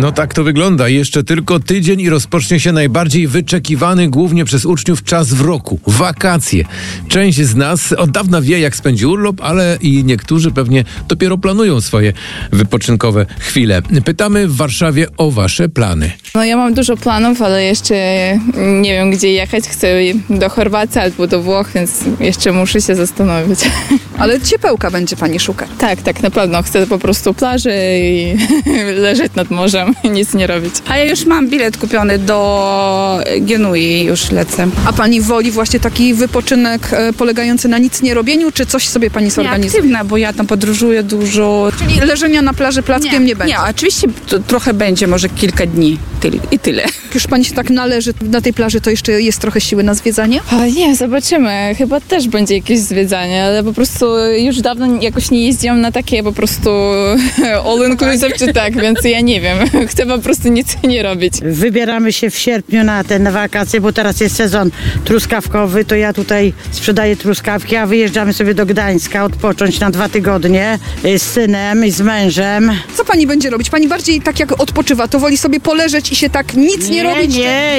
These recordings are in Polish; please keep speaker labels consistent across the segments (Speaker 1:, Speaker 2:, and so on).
Speaker 1: No tak to wygląda. Jeszcze tylko tydzień i rozpocznie się najbardziej wyczekiwany głównie przez uczniów czas w roku. Wakacje. Część z nas od dawna wie, jak spędzi urlop, ale i niektórzy pewnie dopiero planują swoje wypoczynkowe chwile. Pytamy w Warszawie o wasze plany.
Speaker 2: No ja mam dużo planów, ale jeszcze nie wiem, gdzie jechać. Chcę do Chorwacji albo do Włoch, więc jeszcze muszę się zastanowić.
Speaker 3: Ale ciepełka będzie pani szukać.
Speaker 2: Tak, na pewno. Chcę po prostu plaży i leżeć nad morzem i nic nie robić.
Speaker 4: A ja już mam bilet kupiony do Genui, już lecę.
Speaker 3: A pani woli właśnie taki wypoczynek polegający na nic nie robieniu, czy coś sobie pani zorganizuje?
Speaker 4: Aktywna, bo ja tam podróżuję dużo.
Speaker 3: Czyli leżenia na plaży plackiem nie będzie?
Speaker 4: Nie, oczywiście to trochę będzie, może kilka dni i tyle.
Speaker 3: Już pani się tak należy na tej plaży, to jeszcze jest trochę siły na zwiedzanie?
Speaker 2: Nie, zobaczymy. Chyba też będzie jakieś zwiedzanie, ale po prostu już dawno jakoś nie jeździłam na takie po prostu all inclusive czy tak, więc ja nie wiem. Chcę po prostu nic nie robić.
Speaker 5: Wybieramy się w sierpniu na wakacje, bo teraz jest sezon truskawkowy, to ja tutaj sprzedaję truskawki, a wyjeżdżamy sobie do Gdańska odpocząć na 2 tygodnie z synem i z mężem.
Speaker 3: Co pani będzie robić? Pani bardziej tak jak odpoczywa, to woli sobie poleżeć i się tak nic nie robić?
Speaker 5: Nie,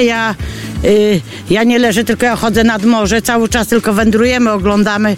Speaker 5: ja nie leżę, tylko ja chodzę nad morze, cały czas tylko wędrujemy, oglądamy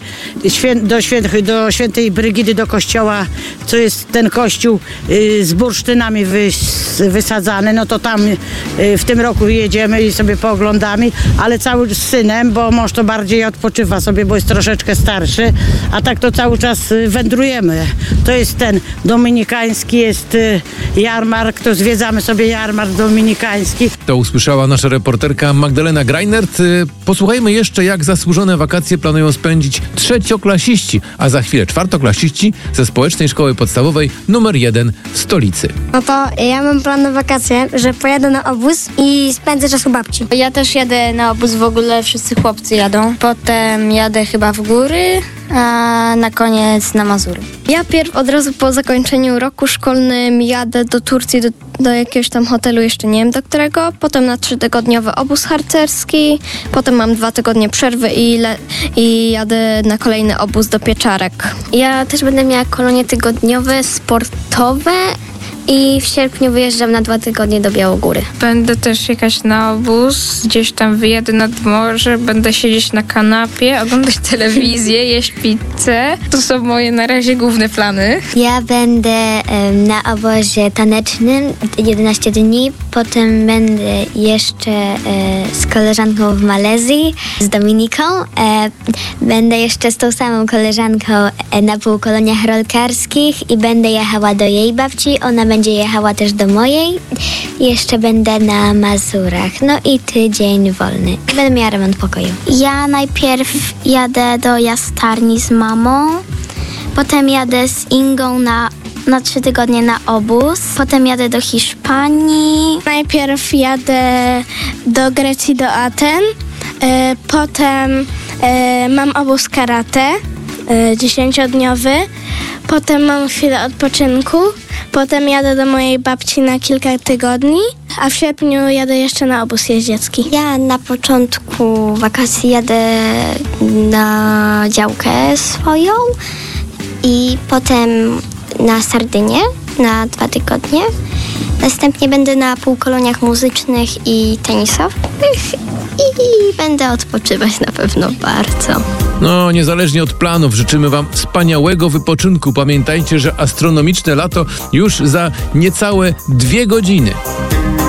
Speaker 5: do świętej Brygidy, do kościoła, co jest ten kościół z bursztynami wysadzany, no to tam w tym roku jedziemy i sobie pooglądamy, ale cały z synem, bo mąż to bardziej odpoczywa sobie, bo jest troszeczkę starszy, a tak to cały czas wędrujemy. To jest ten dominikański, jest jarmark, to zwiedzamy sobie jarmark dominikański.
Speaker 1: To usłyszała nasza reporterka Magdalena Greinert. Posłuchajmy jeszcze, jak zasłużone wakacje planują spędzić trzecioklasiści, a za chwilę czwartoklasiści ze Społecznej Szkoły Podstawowej nr 1 w stolicy.
Speaker 6: No to ja mam plan na wakacje, że pojadę na obóz i spędzę czas u babci.
Speaker 7: Ja też jadę na obóz, w ogóle wszyscy chłopcy jadą. Potem jadę chyba w góry, a na koniec na Mazury.
Speaker 6: Ja od razu po zakończeniu roku szkolnym jadę do Turcji, do jakiegoś tam hotelu, jeszcze nie wiem do którego. Potem na 3-tygodniowy obóz harcerski. Potem mam 2 tygodnie przerwy i jadę na kolejny obóz do Pieczarek.
Speaker 7: Ja też będę miała kolonie tygodniowe, sportowe. I w sierpniu wyjeżdżam na 2 tygodnie do Białogóry.
Speaker 8: Będę też jechać na obóz, gdzieś tam wyjadę nad morze, będę siedzieć na kanapie, oglądać telewizję, jeść pizzę. To są moje na razie główne plany.
Speaker 7: Ja będę na obozie tanecznym 11 dni, potem będę jeszcze z koleżanką w Malezji, z Dominiką. Będę jeszcze z tą samą koleżanką na półkoloniach rolkarskich i będę jechała do jej babci, ona będzie jechała też do mojej. Jeszcze będę na Mazurach. No i tydzień wolny. Będę miała remont pokoju. Ja najpierw jadę do Jastarni z mamą. Potem jadę z Ingą na 3 tygodnie na obóz. Potem jadę do Hiszpanii.
Speaker 6: Najpierw jadę do Grecji, do Aten. Potem mam obóz karate 10-dniowy. Potem mam chwilę odpoczynku. Potem jadę do mojej babci na kilka tygodni, a w sierpniu jadę jeszcze na obóz jeździecki.
Speaker 7: Ja na początku wakacji jadę na działkę swoją i potem na Sardynię na 2 tygodnie. Następnie będę na półkoloniach muzycznych i tenisowych i będę odpoczywać na pewno bardzo.
Speaker 1: No, niezależnie od planów, życzymy wam wspaniałego wypoczynku. Pamiętajcie, że astronomiczne lato już za niecałe 2 godziny.